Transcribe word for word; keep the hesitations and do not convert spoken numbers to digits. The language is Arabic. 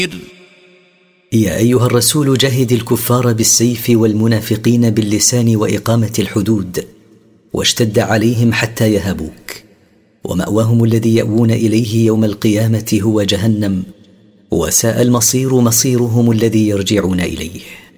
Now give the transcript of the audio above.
يا أيها الرسول جاهد الكفار بالسيف والمنافقين باللسان وإقامة الحدود، واشتد عليهم حتى يهابوك، ومأواهم الذي يأوون إليه يوم القيامة هو جهنم، وساء المصير مصيرهم الذي يرجعون إليه.